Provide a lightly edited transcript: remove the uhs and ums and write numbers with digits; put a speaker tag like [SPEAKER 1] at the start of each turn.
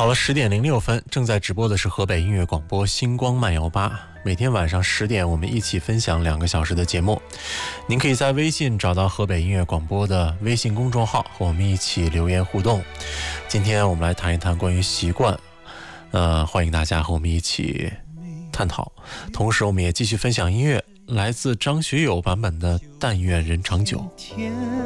[SPEAKER 1] 好了，10:06，正在直播的是河北音乐广播星光漫游吧。每天晚上10点，我们一起分享2个小时的节目。您可以在微信找到河北音乐广播的微信公众号，和我们一起留言互动。今天我们来谈一谈关于习惯，欢迎大家和我们一起探讨。同时，我们也继续分享音乐，来自张学友版本的《但愿人长久》。